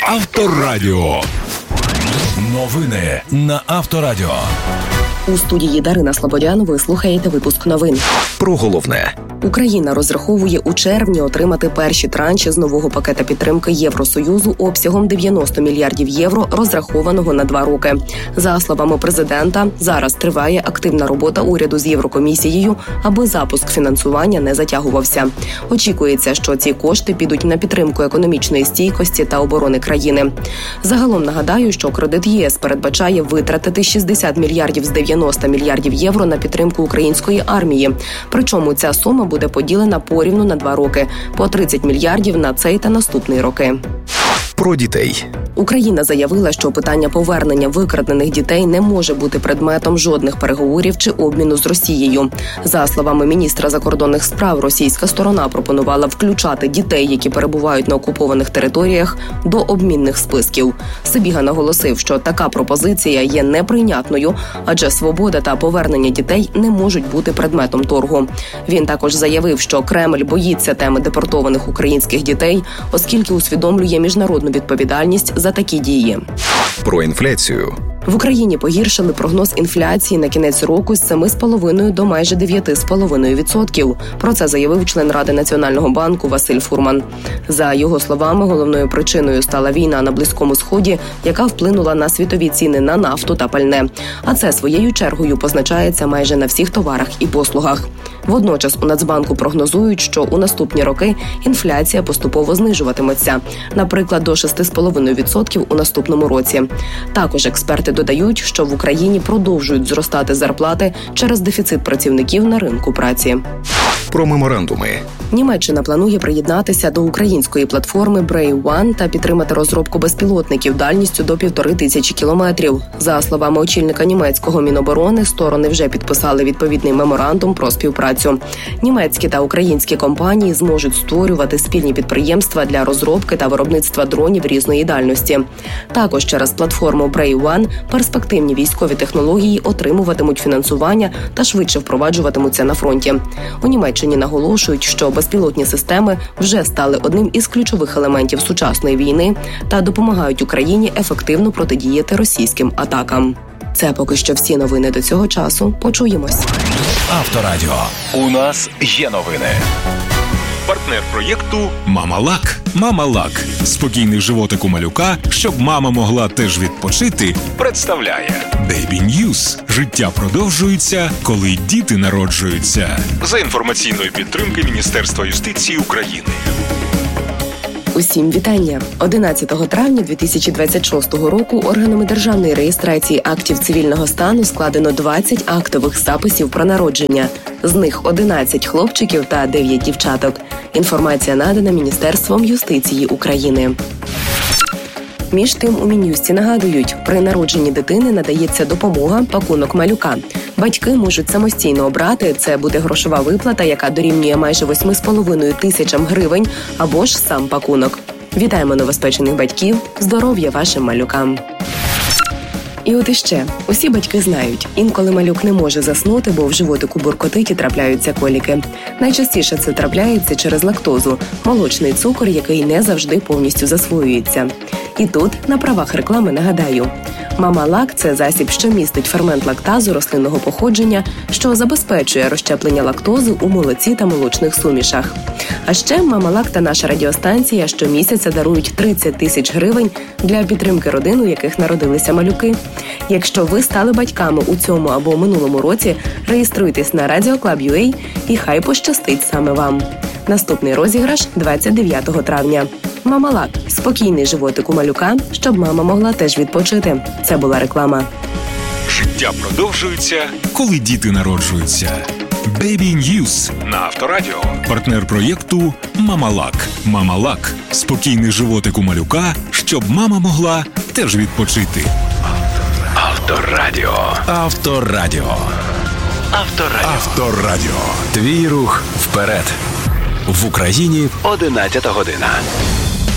Авторадіо. Новини на Авторадіо. У студії Дарина Слободян ви слухаєте випуск новин. Про головне. Україна розраховує у червні отримати перші транші з нового пакета підтримки Євросоюзу обсягом 90 мільярдів євро, розрахованого на 2 роки. За словами президента, зараз триває активна робота уряду з Єврокомісією, аби запуск фінансування не затягувався. Очікується, що ці кошти підуть на підтримку економічної стійкості та оборони країни. Загалом нагадаю, що кредит ЄС передбачає витратити 60 мільярдів з 90 мільярдів євро на підтримку української армії. Причому ця сума буде поділена порівну на 2 роки – по 30 мільярдів на цей та наступний роки. Про дітей. Україна заявила, що питання повернення викрадених дітей не може бути предметом жодних переговорів чи обміну з Росією. За словами міністра закордонних справ, російська сторона пропонувала включати дітей, які перебувають на окупованих територіях, до обмінних списків. Сибіга наголосив, що така пропозиція є неприйнятною, адже свобода та повернення дітей не можуть бути предметом торгу. Він також заявив, що Кремль боїться теми депортованих українських дітей, оскільки усвідомлює міжнародну відповідальність за такі дії. Про інфляцію. В Україні погіршили прогноз інфляції на кінець року з 7,5% до майже 9,5%. Про це заявив член Ради Національного банку Василь Фурман. За його словами, головною причиною стала війна на Близькому Сході, яка вплинула на світові ціни на нафту та пальне. А це своєю чергою позначається майже на всіх товарах і послугах. Водночас у Нацбанку прогнозують, що у наступні роки інфляція поступово знижуватиметься, наприклад, до 6,5% у наступному році. Також експерти додають, що в Україні продовжують зростати зарплати через дефіцит працівників на ринку праці. Про меморандуми. Німеччина планує приєднатися до української платформи Brave One та підтримати розробку безпілотників дальністю до 1500 кілометрів. За словами очільника німецького Міноборони, сторони вже підписали відповідний меморандум про співпрацю. Німецькі та українські компанії зможуть створювати спільні підприємства для розробки та виробництва дронів різної дальності. Також через платформу Brave One перспективні військові технології отримуватимуть фінансування та швидше впроваджуватимуться на фронті. У Німеччині наголошують, що безпілотні системи вже стали одним із ключових елементів сучасної війни та допомагають Україні ефективно протидіяти російським атакам. Це поки що всі новини до цього часу. Почуємось. Авторадіо. У нас є новини. Партнер проєкту «Мама-Лак». «Мама-Лак» – спокійний животик у малюка, щоб мама могла теж відпочити, представляє Baby News. Життя продовжується, коли діти народжуються. За інформаційної підтримки Міністерства юстиції України. Усім вітання! 11 травня 2026 року органами державної реєстрації актів цивільного стану складено 20 актових записів про народження. З них 11 хлопчиків та 9 дівчаток. Інформація надана Міністерством юстиції України. Між тим, у Мін'юсті нагадують, при народженні дитини надається допомога пакунок малюка. Батьки можуть самостійно обрати, це буде грошова виплата, яка дорівнює майже 8,5 тисячам гривень, або ж сам пакунок. Вітаємо новоспечених батьків, здоров'я вашим малюкам! І от іще. Усі батьки знають, інколи малюк не може заснути, бо в животику буркотить і трапляються коліки. Найчастіше це трапляється через лактозу – молочний цукор, який не завжди повністю засвоюється. І тут, на правах реклами, нагадаю. Мама-Лак – це засіб, що містить фермент лактазу рослинного походження, що забезпечує розщеплення лактози у молоці та молочних сумішах. А ще Мама-Лак та наша радіостанція щомісяця дарують 30 тисяч гривень для підтримки родин, у яких народилися малюки. Якщо ви стали батьками у цьому або минулому році, реєструйтесь на Radio.Club.ua і хай пощастить саме вам. Наступний розіграш 29 травня. Мама-Лак – спокійний животик у малюка, щоб мама могла теж відпочити. Це була реклама. Життя продовжується, коли діти народжуються. Baby News на Авторадіо. Партнер проєкту «Мама-Лак». «Мама-Лак» – спокійний животик у малюка, щоб мама могла теж відпочити. Авторадіо. Авторадіо. Авторадіо. Авторадіо. Твій рух вперед. В Україні 11 година.